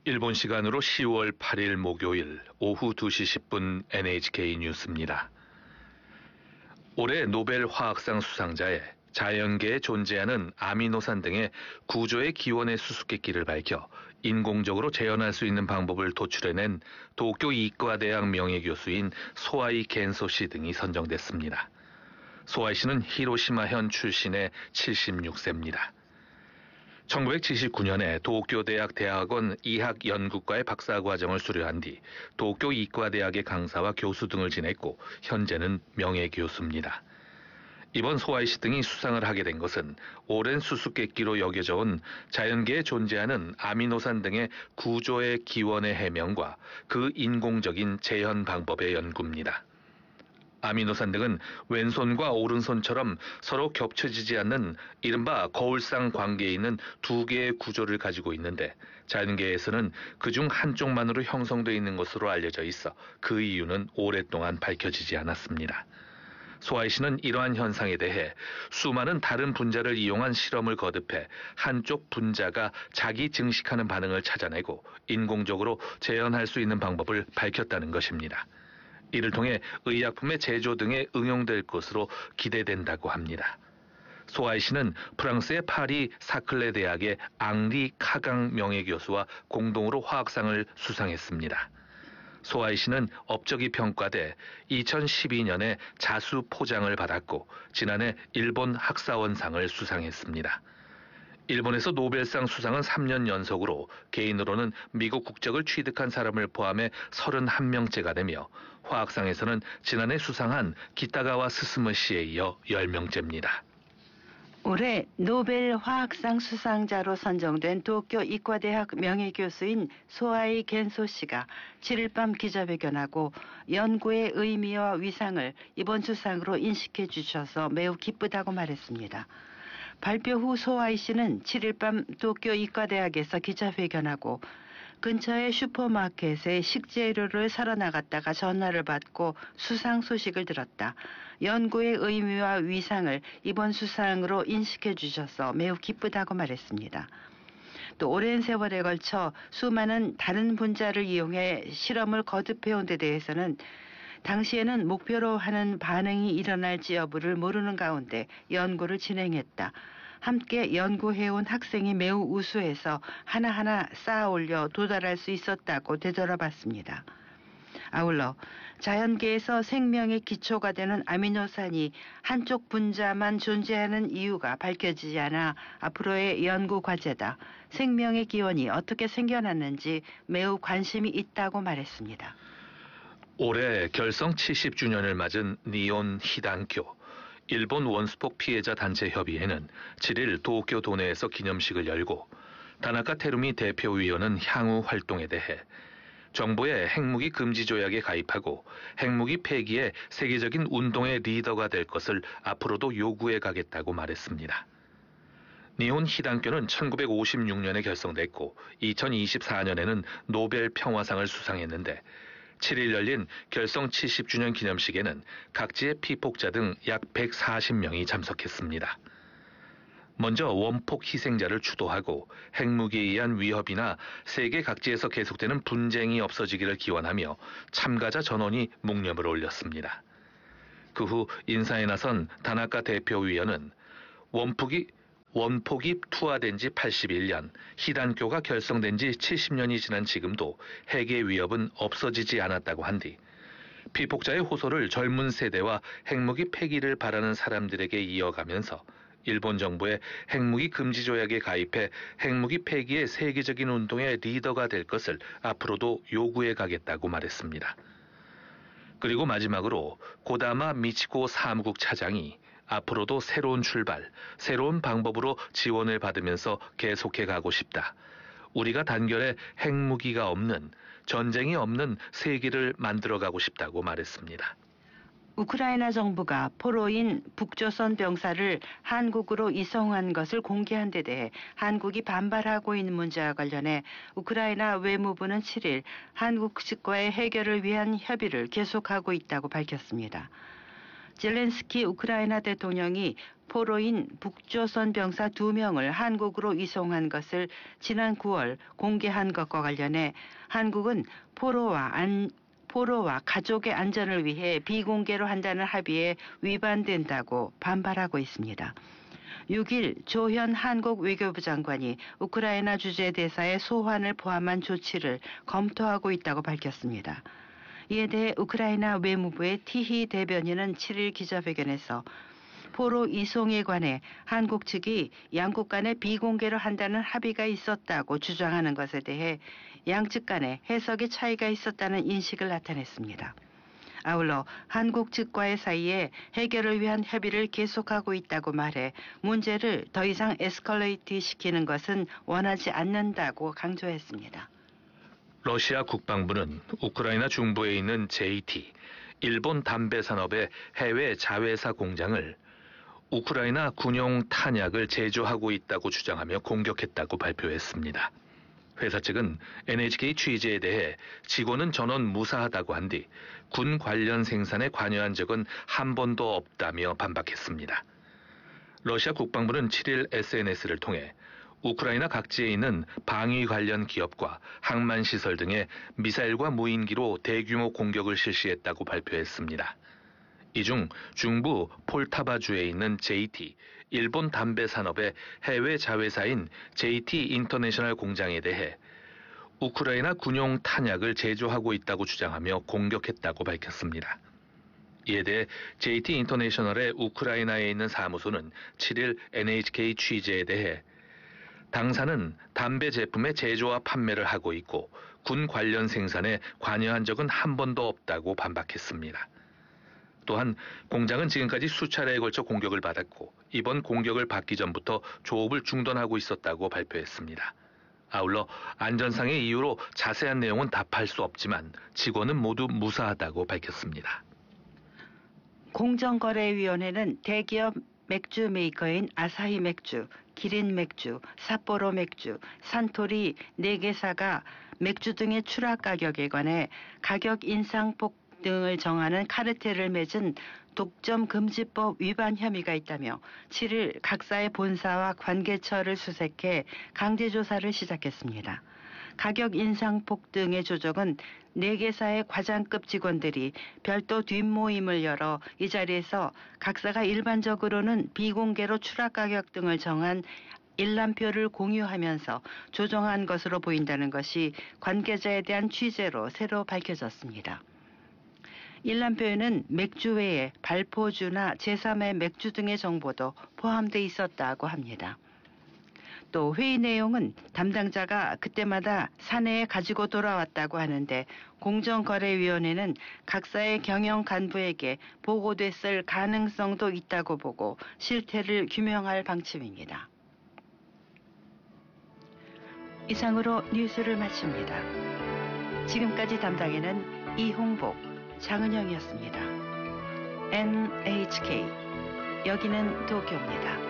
일본 시간으로 10월 8일 목요일 오후 2시 10분 NHK 뉴스입니다. 올해 노벨 화학상 수상자의 자연계에 존재하는 아미노산 등의 구조의 기원의 수수께끼를 밝혀 인공적으로 재현할 수 있는 방법을 도출해낸 도쿄 이과대학 명예교수인 소아이 겐소 씨 등이 선정됐습니다. 소아이 씨는 히로시마현 출신의 76세입니다. 1979년에 도쿄대학 대학원 이학연구과의 박사과정을 수료한 뒤 도쿄 이과대학의 강사와 교수 등을 지냈고 현재는 명예교수입니다. 이번 소아이 씨 등이 수상을 하게 된 것은 오랜 수수께끼로 여겨져 온 자연계에 존재하는 아미노산 등의 구조의 기원의 해명과 그 인공적인 재현 방법의 연구입니다. 아미노산 등은 왼손과 오른손처럼 서로 겹쳐지지 않는 이른바 거울상 관계에 있는 두 개의 구조를 가지고 있는데 자연계에서는 그중 한쪽만으로 형성되어 있는 것으로 알려져 있어 그 이유는 오랫동안 밝혀지지 않았습니다. 소아이 씨는 이러한 현상에 대해 수많은 다른 분자를 이용한 실험을 거듭해 한쪽 분자가 자기 증식하는 반응을 찾아내고 인공적으로 재현할 수 있는 방법을 밝혔다는 것입니다. 이를 통해 의약품의 제조 등에 응용될 것으로 기대된다고 합니다. 소아이 씨는 프랑스의 파리 사클레 대학의 앙리 카강 명예교수와 공동으로 화학상을 수상했습니다. 소아이 씨는 업적이 평가돼 2012년에 자수 포장을 받았고 지난해 일본 학사원상을 수상했습니다. 일본에서 노벨상 수상은 3년 연속으로 개인으로는 미국 국적을 취득한 사람을 포함해 31명째가 되며 화학상에서는 지난해 수상한 기타가와 스스무 씨에 이어 10명째입니다. 올해 노벨 화학상 수상자로 선정된 도쿄 이과대학 명예교수인 소아이 겐소 씨가 7일 밤 기자회견하고 연구의 의미와 위상을 이번 수상으로 인식해 주셔서 매우 기쁘다고 말했습니다. 발표 후 소아이 씨는 7일 밤 도쿄 이과대학에서 기자회견하고 근처의 슈퍼마켓에 식재료를 사러 나갔다가 전화를 받고 수상 소식을 들었다. 연구의 의미와 위상을 이번 수상으로 인식해 주셔서 매우 기쁘다고 말했습니다. 또 오랜 세월에 걸쳐 수많은 다른 분자를 이용해 실험을 거듭해온 데 대해서는 당시에는 목표로 하는 반응이 일어날지 여부를 모르는 가운데 연구를 진행했다. 함께 연구해온 학생이 매우 우수해서 하나하나 쌓아올려 도달할 수 있었다고 되돌아봤습니다. 아울러 자연계에서 생명의 기초가 되는 아미노산이 한쪽 분자만 존재하는 이유가 밝혀지지 않아 앞으로의 연구 과제다. 생명의 기원이 어떻게 생겨났는지 매우 관심이 있다고 말했습니다. 올해 결성 70주년을 맞은 니온 히단교 일본 원수폭 피해자 단체 협의회는 7일 도쿄 도내에서 기념식을 열고 다나카 테루미 대표위원은 향후 활동에 대해 정부의 핵무기 금지 조약에 가입하고 핵무기 폐기의 세계적인 운동의 리더가 될 것을 앞으로도 요구해 가겠다고 말했습니다. 니혼 히단교는 1956년에 결성됐고 2024년에는 노벨 평화상을 수상했는데 7일 열린 결성 70주년 기념식에는 각지의 피폭자 등 약 140명이 참석했습니다. 먼저 원폭 희생자를 추도하고 핵무기에 의한 위협이나 세계 각지에서 계속되는 분쟁이 없어지기를 기원하며 참가자 전원이 묵념을 올렸습니다. 그 후 인사에 나선 다나카 대표위원은 원폭이 투하된 지 81년, 히단교가 결성된 지 70년이 지난 지금도 핵의 위협은 없어지지 않았다고 한 뒤 피폭자의 호소를 젊은 세대와 핵무기 폐기를 바라는 사람들에게 이어가면서 일본 정부의 핵무기 금지 조약에 가입해 핵무기 폐기의 세계적인 운동의 리더가 될 것을 앞으로도 요구해 가겠다고 말했습니다. 그리고 마지막으로 고다마 미치코 사무국 차장이 앞으로도 새로운 출발, 새로운 방법으로 지원을 받으면서 계속해 가고 싶다. 우리가 단결해 핵무기가 없는, 전쟁이 없는 세계를 만들어가고 싶다고 말했습니다. 우크라이나 정부가 포로인 북조선 병사를 한국으로 이송한 것을 공개한 데 대해 한국이 반발하고 있는 문제와 관련해 우크라이나 외무부는 7일 한국 측과의 해결을 위한 협의를 계속하고 있다고 밝혔습니다. 젤렌스키 우크라이나 대통령이 포로인 북조선 병사 2명을 한국으로 이송한 것을 지난 9월 공개한 것과 관련해 한국은 포로와 가족의 안전을 위해 비공개로 한다는 합의에 위반된다고 반발하고 있습니다. 6일 조현 한국 외교부 장관이 우크라이나 주재 대사의 소환을 포함한 조치를 검토하고 있다고 밝혔습니다. 이에 대해 우크라이나 외무부의 티히 대변인은 7일 기자회견에서 포로 이송에 관해 한국 측이 양국 간에 비공개로 한다는 합의가 있었다고 주장하는 것에 대해 양측 간에 해석의 차이가 있었다는 인식을 나타냈습니다. 아울러 한국 측과의 사이에 해결을 위한 협의를 계속하고 있다고 말해 문제를 더 이상 에스컬레이트 시키는 것은 원하지 않는다고 강조했습니다. 러시아 국방부는 우크라이나 중부에 있는 JT, 일본 담배 산업의 해외 자회사 공장을 우크라이나 군용 탄약을 제조하고 있다고 주장하며 공격했다고 발표했습니다. 회사 측은 NHK 취재에 대해 직원은 전원 무사하다고 한 뒤 군 관련 생산에 관여한 적은 한 번도 없다며 반박했습니다. 러시아 국방부는 7일 SNS를 통해 우크라이나 각지에 있는 방위 관련 기업과 항만 시설 등에 미사일과 무인기로 대규모 공격을 실시했다고 발표했습니다. 이 중 중부 폴타바주에 있는 JT, 일본 담배 산업의 해외 자회사인 JT 인터내셔널 공장에 대해 우크라이나 군용 탄약을 제조하고 있다고 주장하며 공격했다고 밝혔습니다. 이에 대해 JT 인터내셔널의 우크라이나에 있는 사무소는 7일 NHK 취재에 대해 당사는 담배 제품의 제조와 판매를 하고 있고 군 관련 생산에 관여한 적은 한 번도 없다고 반박했습니다. 또한 공장은 지금까지 수차례에 걸쳐 공격을 받았고 이번 공격을 받기 전부터 조업을 중단하고 있었다고 발표했습니다. 아울러 안전상의 이유로 자세한 내용은 답할 수 없지만 직원은 모두 무사하다고 밝혔습니다. 공정거래위원회는 대기업 맥주 메이커인 아사히 맥주, 기린 맥주, 삿포로 맥주, 산토리 4개사가 맥주 등의 추락 가격에 관해 가격 인상폭 등을 정하는 카르텔을 맺은 독점금지법 위반 혐의가 있다며 7일 각사의 본사와 관계처를 수색해 강제조사를 시작했습니다. 가격 인상폭 등의 조정은 4개사의 과장급 직원들이 별도 뒷모임을 열어 이 자리에서 각사가 일반적으로는 비공개로 추락 가격 등을 정한 일람표를 공유하면서 조정한 것으로 보인다는 것이 관계자에 대한 취재로 새로 밝혀졌습니다. 일람표에는 맥주 외에 발포주나 제3의 맥주 등의 정보도 포함돼 있었다고 합니다. 또 회의 내용은 담당자가 그때마다 사내에 가지고 돌아왔다고 하는데 공정거래위원회는 각사의 경영 간부에게 보고됐을 가능성도 있다고 보고 실태를 규명할 방침입니다. 이상으로 뉴스를 마칩니다. 지금까지 담당에는 이홍복, 장은영이었습니다. NHK 여기는 도쿄입니다.